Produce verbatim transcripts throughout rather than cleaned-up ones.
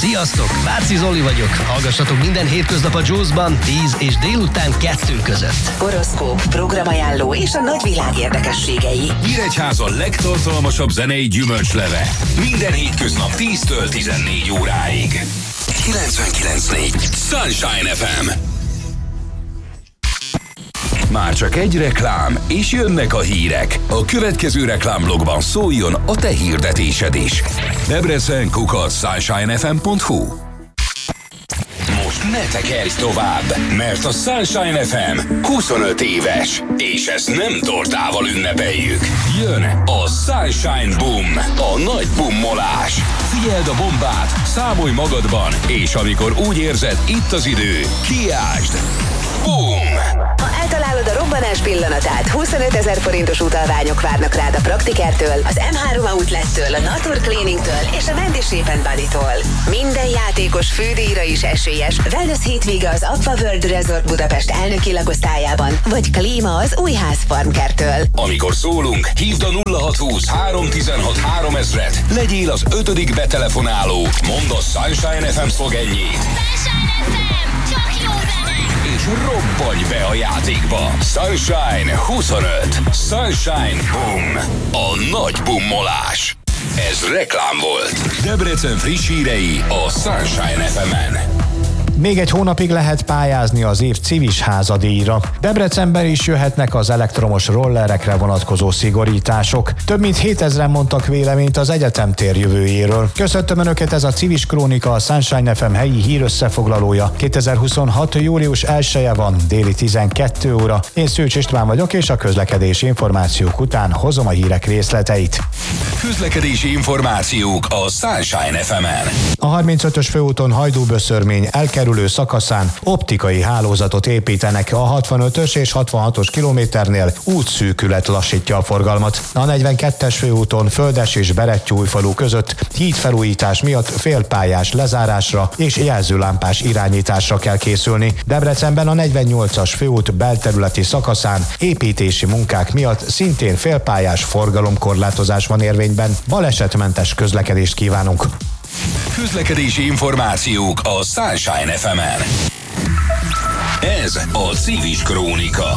Sziasztok, Váci Zoli vagyok. Hallgassatok minden hétköznap a Juice-ban tíz és délután kettő között. Horoszkóp, programajánló és a nagyvilág érdekességei. Nyíregyháza legtartalmasabb zenei gyümölcsleve. Minden hétköznap tíztől tizennégy óráig. kilencvenkilenc négy Sunshine ef em. Már csak egy reklám, és jönnek a hírek. A következő reklámblogban szóljon a te hirdetésed is. Debrecen kukac sunshine f m pont h u. Most ne tekerj tovább, mert a Sunshine ef em huszonöt éves, és ezt nem tortával ünnepeljük. Jön a Sunshine Boom, a nagy bummolás. Figyeld a bombát, számolj magadban, és amikor úgy érzed, itt az idő, kiásd. Boom! Ha eltalálod a robbanás pillanatát, huszonötezer forintos utalványok várnak rád a Praktikertől, az em három Outlettől, a Natur Cleaningtől és a Wendy Shape and Body-tól. Minden játékos fődíjra is esélyes. Wellness hétvége az Aqua World Resort Budapest elnöki lakosztályában, vagy klíma az Újház Farmkertől. Amikor szólunk, hívd a nulla hatszázhúsz háromszáztizenhat háromezret, legyél az ötödik betelefonáló, mondd a Sunshine ef em szlogenjét. Sunshine ef em, csak jó zene! És robbanj be a játékba! Sunshine huszonöt. Sunshine Boom. A nagy bummolás. Ez reklám volt. Debrecen friss hírei a Sunshine ef emen. Még egy hónapig lehet pályázni az év civis házadíjra. Debrecenben is jöhetnek az elektromos rollerekre vonatkozó szigorítások. Több mint hétezren mondtak véleményt az egyetemtér jövőjéről. Köszöntöm Önöket, ez a Civis Krónika, a Sunshine ef em helyi hírösszefoglalója. kétezer-huszonhat. július elseje van, déli tizenkét óra. Én Szőcs István vagyok, és a közlekedési információk után hozom a hírek részleteit. Közlekedési információk a Sunshine ef emen. A harmincötös főúton Hajdú-Böszörmény elkerülő szakaszán optikai hálózatot építenek, a hatvanötös és hatvanhatos kilométernél útszűkület lassítja a forgalmat. A negyvenkettes főúton Földes és Berettyújfalu között hídfelújítás miatt félpályás lezárásra és jelzőlámpás irányításra kell készülni. Debrecenben a negyvennyolcas főút belterületi szakaszán építési munkák miatt szintén félpályás forgalomkorlátozás van érvényben. Balesetmentes közlekedést kívánunk! Közlekedési információk a Sunshine ef emen. Ez a Civis Krónika.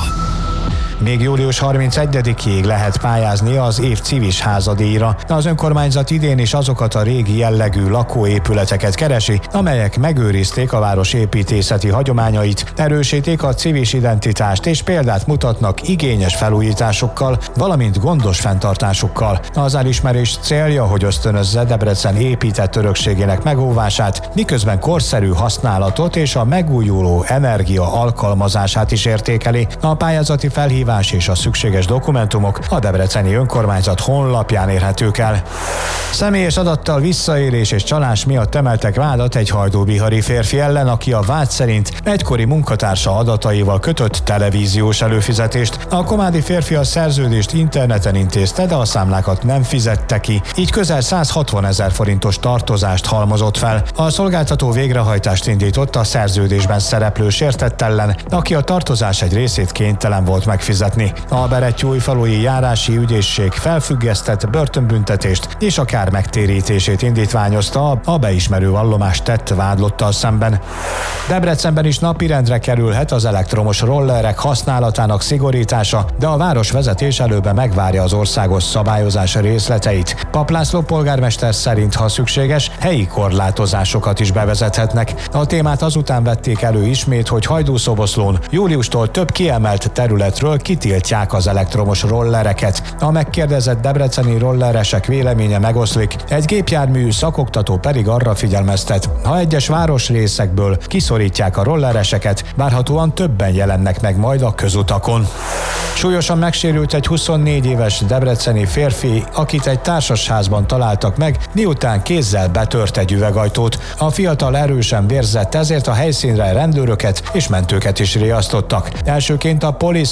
Még július harmincegyedikéig lehet pályázni az év civis házadíjra. Az önkormányzat idén is azokat a régi jellegű lakóépületeket keresi, amelyek megőrizték a város építészeti hagyományait, erősítik a civis identitást és példát mutatnak igényes felújításokkal, valamint gondos fenntartásukkal. Az elismerés célja, hogy ösztönözze Debrecen épített örökségének megóvását, miközben korszerű használatot és a megújuló energia alkalmazását is értékeli. A pályázati felhívás és a szükséges dokumentumok a debreceni önkormányzat honlapján érhetők el. Személyes adattal visszaélés és csalás miatt emeltek vádat egy hajdúbihari férfi ellen, aki a vád szerint egykori munkatársa adataival kötött televíziós előfizetést. A komádi férfi a szerződést interneten intézte, de a számlákat nem fizette ki, így közel százhatvanezer forintos tartozást halmozott fel. A szolgáltató végrehajtást indított a szerződésben szereplő sértett ellen, aki a tartozás egy részét kénytelen volt megfizetni. A Berettyújfalui járási ügyészség felfüggesztett börtönbüntetést és a kár megtérítését indítványozta a beismerő vallomást tett vádlottal szemben. Debrecenben is napirendre kerülhet az elektromos rollerek használatának szigorítása, de a város vezetés előbb megvárja az országos szabályozás részleteit. Pap László polgármester szerint, ha szükséges, helyi korlátozásokat is bevezethetnek. A témát azután vették elő ismét, hogy Hajdú-Szoboszlón júliustól több kiemelt területről kitiltják az elektromos rollereket. A megkérdezett debreceni rolleresek véleménye megoszlik, egy gépjármű szakoktató pedig arra figyelmeztet, ha egyes városrészekből kiszorítják a rollereseket, várhatóan többen jelennek meg majd a közutakon. Súlyosan megsérült egy huszonnégy éves debreceni férfi, akit egy társasházban találtak meg, miután kézzel betört egy üvegajtót. A fiatal erősen vérzett, ezért a helyszínre rendőröket és mentőket is riasztottak. Elsőként a Police Medic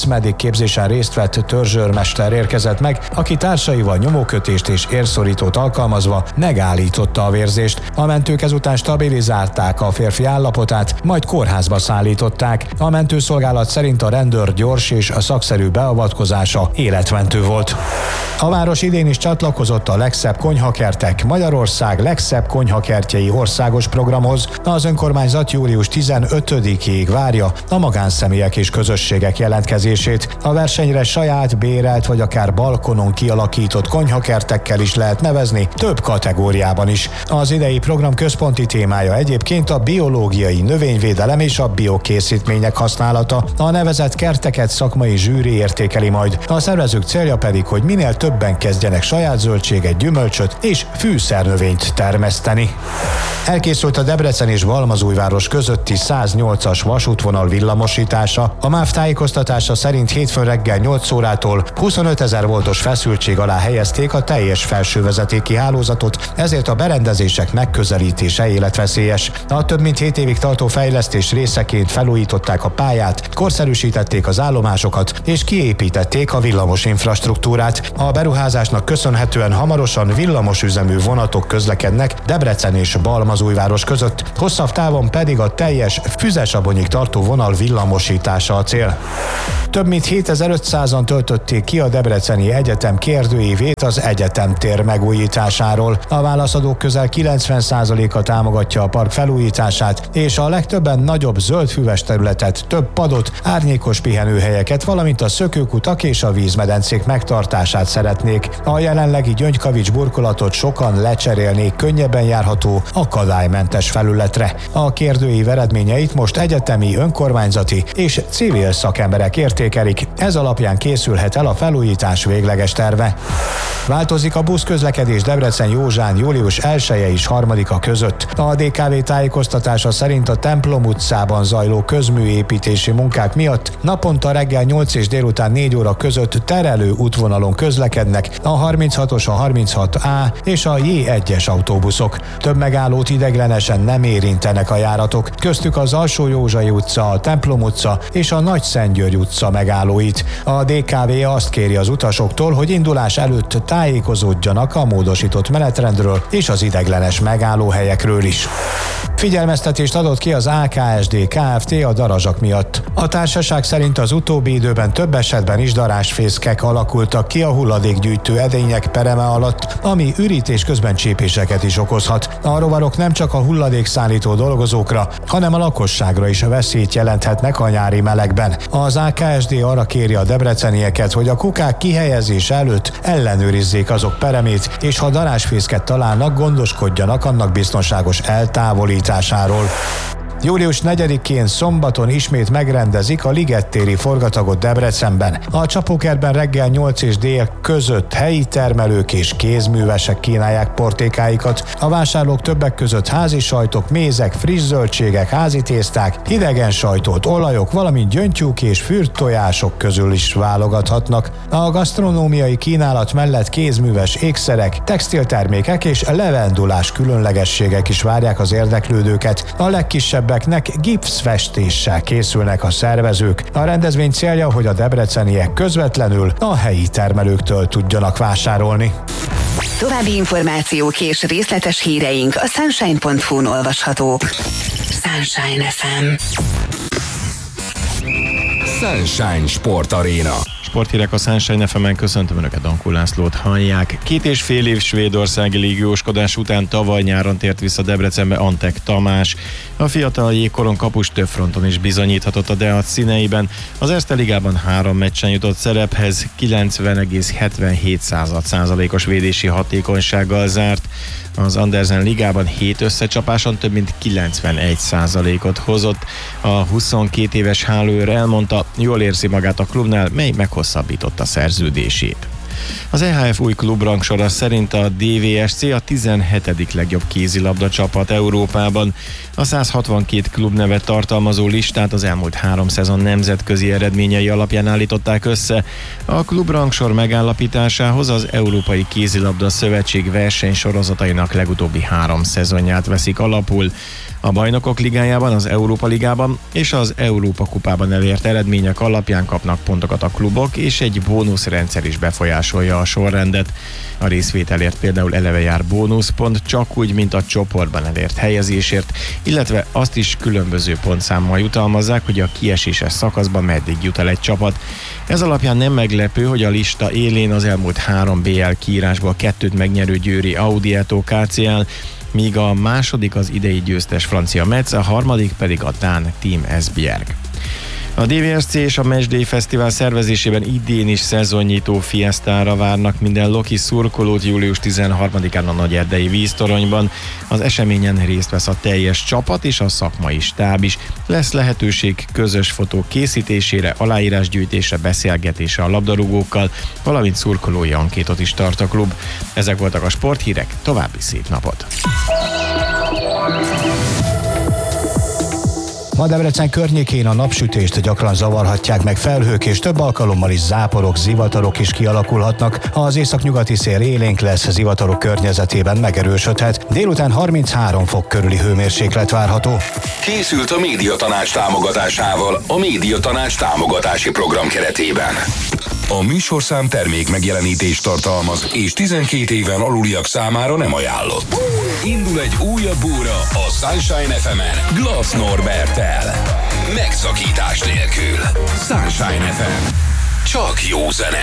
képzésen részt vett törzsőrmester érkezett meg, aki társaival nyomókötést és érszorítót alkalmazva megállította a vérzést. A mentők ezután stabilizálták a férfi állapotát, majd kórházba szállították. A mentőszolgálat szerint a rendőr gyors és a szakszerű beavatkozása életmentő volt. A város idén is csatlakozott a Legszebb konyhakertek Magyarország legszebb konyhakertjei országos programhoz. Az önkormányzat július tizenötödikéig várja a magánszemélyek és közösségek jelentkezését. A versenyre saját, bérelt vagy akár balkonon kialakított konyhakertekkel is lehet nevezni, több kategóriában is. Az idei program központi témája egyébként a biológiai növényvédelem és a biokészítmények használata. A nevezett kerteket szakmai zsűri értékeli majd. A szervezők célja pedig, hogy minél többen kezdjenek saját zöldséget, gyümölcsöt és fűszernövényt termeszteni. Elkészült a Debrecen és Balmazújváros közötti száznyolcas vasútvonal villamosítása. A MÁV tájékoztatása szerint hétfőn reggel nyolc órától huszonötezer voltos feszültség alá helyezték a teljes felsővezetéki hálózatot, ezért a berendezések megközelítése életveszélyes. A több mint hét évig tartó fejlesztés részeként felújították a pályát, korszerűsítették az állomásokat és kiépítették a villamos infrastruktúrát. A beruházásnak köszönhetően hamarosan villamosüzemű vonatok közlekednek Debrecen és Balmazújváros között, hosszabb távon pedig a teljes Füzesabonyig tartó vonal villamosítása a cél. Több mint hétezer-ötszázan töltötték ki a Debreceni Egyetem kérdőívét az egyetemtér megújításáról. A válaszadók közel kilencven százaléka támogatja a park felújítását, és a legtöbben nagyobb zöldfüves területet, több padot, árnyékos pihenőhelyeket, valamint a szökőkutak és a vízmedencék megtartását szeretnék. A jelenlegi Gyöngykavics burkolatot sokan lecserélnék könnyebben járható, akadálymentes felületre. A kérdőív eredményeit most egyetemi, önkormányzati és civil szakemberek értékelik. Ez alapján készülhet el a felújítás végleges terve. Változik a buszközlekedés Debrecen-Józsán július elseje és harmadika között. A dé ká vé tájékoztatása szerint a Templom utcában zajló közműépítési munkák miatt naponta reggel nyolc és délután négy óra között terelő útvonalon közlekednek a harminchatos, a harminchat á és a jé egyes autóbuszok. Több megállót ideiglenesen nem érintenek a járatok, köztük az Alsó-Józsai utca, a Templom utca és a Nagy-Szentgyörgy utca megállóit. A dé ká vé azt kéri az utasoktól, hogy indulás előtt tájékozódjanak a módosított menetrendről és az ideiglenes megállóhelyekről is. Figyelmeztetést adott ki az á ká es dé Kft. A darazsak miatt. A társaság szerint az utóbbi időben több esetben is darásfészkek alakultak ki a hulladékgyűjtő edények pereme alatt, ami ürítés közben csípéseket is okozhat. A rovarok nem csak a hulladékszállító dolgozókra, hanem a lakosságra is veszélyt jelenthetnek a nyári melegben. Az á ká es dé arra kéri a debrecenieket, hogy a kukák kihelyezése előtt ellenőrizzék azok peremét, és ha darásfészket találnak, gondoskodjanak annak biztonságos eltávolításáról. július negyedikén szombaton ismét megrendezik a Ligettéri forgatagot Debrecenben. A Csapókertben reggel nyolc és dél között helyi termelők és kézművesek kínálják portékáikat. A vásárlók többek között házi sajtok, mézek, friss zöldségek, házi tészták, hidegen sajtot, olajok, valamint gyöngytyúk és fürttojások közül is válogathatnak. A gasztronómiai kínálat mellett kézműves ékszerek, textiltermékek és levendulás különlegességek is várják az érdeklődőket. A legkisebb gipszfestéssel készülnek a szervezők. A rendezvény célja, hogy a debreceniek közvetlenül a helyi termelőktől tudjanak vásárolni. További információk és részletes híreink a sunshine pont hu-n olvashatók. Sunshine ef em. Sunshine Sport Arena. Sporthírek a Sunshine ef emen, köszöntöm Önöket, Dankó Lászlót hallják. Két és fél év svédországi légióskodás után tavaly nyáron tért vissza Debrecenbe Antek Tamás. A fiatal jégkoron kapus több fronton is bizonyíthatott a Deac színeiben. Az Erste Ligában három meccsen jutott szerephez, kilencven egész hetvenhét százalékos védési hatékonysággal zárt. Az Andersen Ligában hét összecsapáson több mint kilencvenegy százalékot hozott. A huszonkét éves hálóőr elmondta, jól érzi magát a klubnál, mely meghosszabbította szerződését. Az é há ef új klubrangsora szerint a dé vé es cé a tizenhetedik legjobb kézilabda csapat Európában. A száz hatvankét klubnevet tartalmazó listát az elmúlt három szezon nemzetközi eredményei alapján állították össze. A klubrangsor megállapításához az Európai Kézilabda Szövetség versenysorozatainak legutóbbi három szezonját veszik alapul. A Bajnokok Ligájában, az Európa Ligában és az Európa Kupában elért eredmények alapján kapnak pontokat a klubok, és egy bónuszrendszer is befolyásolja a sorrendet. A részvételért például eleve jár bónuszpont, csak úgy, mint a csoportban elért helyezésért, illetve azt is különböző pontszámmal jutalmazzák, hogy a kieséses szakaszban meddig jut el egy csapat. Ez alapján nem meglepő, hogy a lista élén az elmúlt három bé el kiírásból kettőt megnyerő győri Audi Eto ká cé el, míg a második az idei győztes francia Metz, a harmadik pedig a dán Team Esbjerg. A dé vé es cé és a Matchday Fesztivál szervezésében idén is szezonnyitó fiesztára várnak minden loki szurkolót július tizenharmadikán a Nagyerdei víztoronyban. Az eseményen részt vesz a teljes csapat és a szakmai stáb is. Lesz lehetőség közös fotók készítésére, aláírásgyűjtésre, beszélgetésre a labdarúgókkal, valamint szurkolói ankétot is tart a klub. Ezek voltak a sporthírek, további szép napot! Ma Debrecen környékén a napsütést gyakran zavarhatják meg felhők, és több alkalommal is záporok, zivatarok is kialakulhatnak. Ha az északnyugati szél élénk lesz, zivatarok környezetében megerősödhet. Délután harminchárom fok körüli hőmérséklet várható. Készült a Médiatanács támogatásával a Médiatanács támogatási program keretében. A műsorszám termék megjelenítést tartalmaz, és tizenkét éven aluliak számára nem ajánlott. Indul egy újabb óra a Sunshine ef emen Glass Norberttel. Megszakítás nélkül. Sunshine ef em. Csak jó zene.